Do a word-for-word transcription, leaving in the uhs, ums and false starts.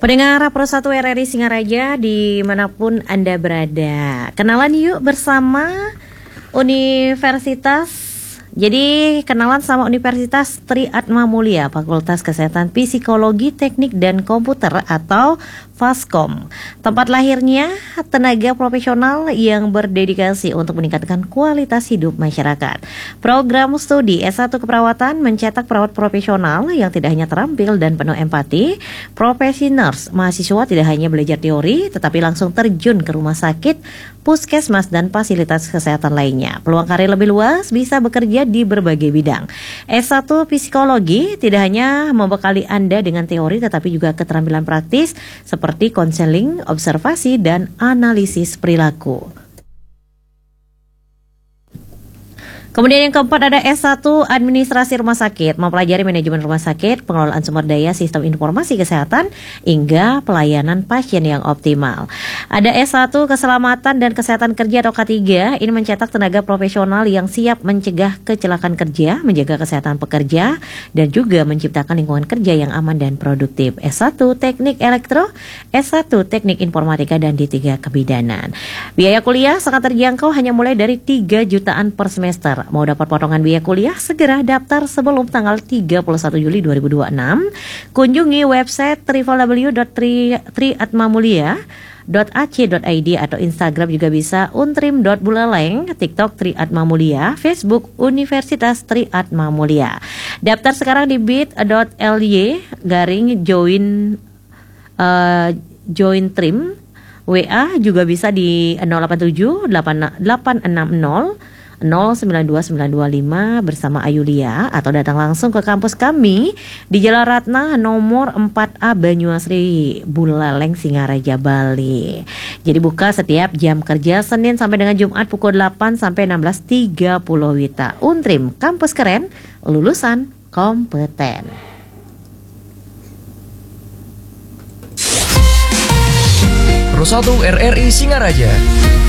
Pendengar Pro satu R R I Singaraja dimanapun Anda berada, kenalan yuk bersama Universitas. Jadi kenalan sama Universitas Tri Atma Mulia, Fakultas Kesehatan Psikologi, Teknik dan Komputer atau Faskom. Tempat lahirnya tenaga profesional yang berdedikasi untuk meningkatkan kualitas hidup masyarakat. Program studi S satu Keperawatan mencetak perawat profesional yang tidak hanya terampil dan penuh empati. Profesi nurse, mahasiswa tidak hanya belajar teori tetapi langsung terjun ke rumah sakit, puskesmas dan fasilitas kesehatan lainnya. Peluang karir lebih luas, bisa bekerja di berbagai bidang. S satu Psikologi tidak hanya membekali Anda dengan teori tetapi juga keterampilan praktis seperti konseling, observasi, dan analisis perilaku. Kemudian yang keempat ada S satu Administrasi Rumah Sakit, mempelajari manajemen rumah sakit, pengelolaan sumber daya, sistem informasi kesehatan, hingga pelayanan pasien yang optimal. Ada S satu Keselamatan dan Kesehatan Kerja atau K tiga, ini mencetak tenaga profesional yang siap mencegah kecelakaan kerja, menjaga kesehatan pekerja, dan juga menciptakan lingkungan kerja yang aman dan produktif. S satu Teknik Elektro, S satu Teknik Informatika, dan D tiga Kebidanan. Biaya kuliah sangat terjangkau, hanya mulai dari tiga jutaan per semester. Mau dapat potongan biaya kuliah? Segera daftar sebelum tanggal tiga puluh satu Juli dua ribu dua puluh enam. Kunjungi website w w w dot tri atma mulia dot a c dot i d atau Instagram juga bisa untrim dot buleleng, TikTok Tri Atma Mulia, Facebook Universitas Tri Atma Mulia. Daftar sekarang di bit.ly garing join uh, join trim. W A juga bisa di nol delapan tujuh delapan enam nol nol sembilan dua sembilan dua lima bersama Ayulia, atau datang langsung ke kampus kami di Jalan Ratna nomor empat A Banyuasri, Buleleng, Singaraja, Bali. Jadi buka setiap jam kerja Senin sampai dengan Jumat pukul delapan sampai enam belas tiga puluh Wita. Untrim, kampus keren, lulusan kompeten. Pro satu R R I Singaraja.